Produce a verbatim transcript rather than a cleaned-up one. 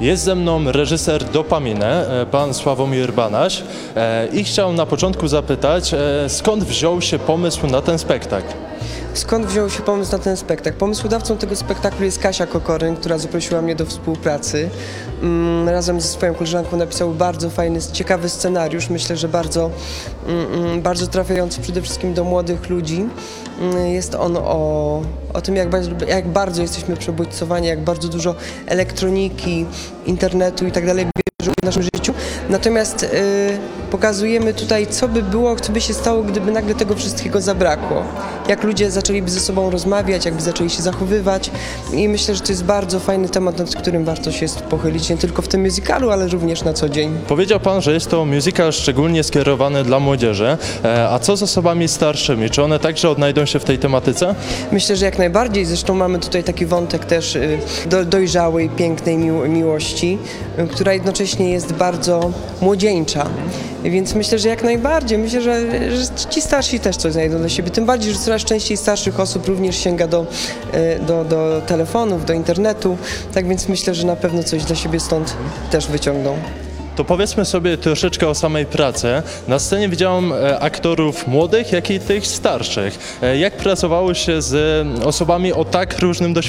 Jest ze mną reżyser Dopamine, pan Sławomir Banaś, i chciałem na początku zapytać, skąd wziął się pomysł na ten spektakl? Skąd wziął się pomysł na ten spektakl? Pomysłodawcą tego spektaklu jest Kasia Kokoryn, która zaprosiła mnie do współpracy. Mm, razem ze swoją koleżanką napisał bardzo fajny, ciekawy scenariusz. Myślę, że bardzo, mm, bardzo trafiający przede wszystkim do młodych ludzi. Mm, jest on o, o tym, jak, jak bardzo jesteśmy przebodźcowani, jak bardzo dużo elektroniki, internetu i tak dalej bierze w naszym życiu. Natomiast y, pokazujemy tutaj, co by było, co by się stało, gdyby nagle tego wszystkiego zabrakło. Jak ludzie zaczęliby ze sobą rozmawiać, jakby zaczęli się zachowywać. I myślę, że to jest bardzo fajny temat, nad którym warto się pochylić, nie tylko w tym musicalu, ale również na co dzień. Powiedział pan, że jest to musical szczególnie skierowany dla młodzieży, a co z osobami starszymi? Czy one także odnajdą się w tej tematyce? Myślę, że jak najbardziej. Zresztą mamy tutaj taki wątek też do, dojrzałej, pięknej miło, miłości, która jednocześnie jest bardzo młodzieńcza. Więc myślę, że jak najbardziej. Myślę, że, że ci starsi też coś znajdą dla siebie. Tym bardziej, że coraz częściej starszych osób również sięga do, do, do telefonów, do internetu. Tak więc myślę, że na pewno coś dla siebie stąd też wyciągną. To powiedzmy sobie troszeczkę o samej pracy. Na scenie widziałem aktorów młodych, jak i tych starszych. Jak pracowało się z osobami o tak różnym doświadczeniu?